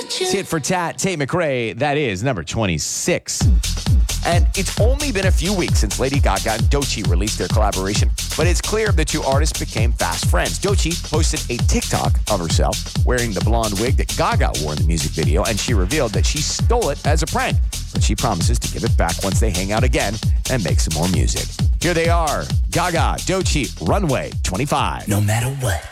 Tit for tat, Tate McRae. That is number 26. And it's only been a few weeks since Lady Gaga and Doechii released their collaboration, but it's clear the two artists became fast friends. Doechii posted a TikTok of herself wearing the blonde wig that Gaga wore in the music video, and she revealed that she stole it as a prank, but she promises to give it back once they hang out again and make some more music. Here they are, Gaga, Doechii, Runway 25. No matter what.